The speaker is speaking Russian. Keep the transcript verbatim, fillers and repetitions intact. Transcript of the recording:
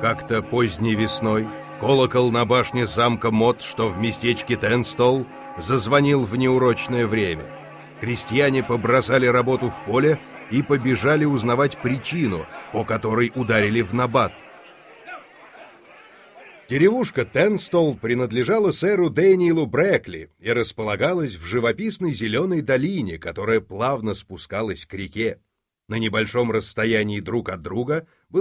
Как-то поздней весной колокол на башне замка Мот, что в местечке Тенстол, зазвонил в неурочное время. Крестьяне побросали работу в поле и побежали узнавать причину, по которой ударили в набат. Деревушка Тенстол принадлежала сэру Дэниелу Брэкли и располагалась в живописной зеленой долине, которая плавно спускалась к реке. На небольшом расстоянии друг от друга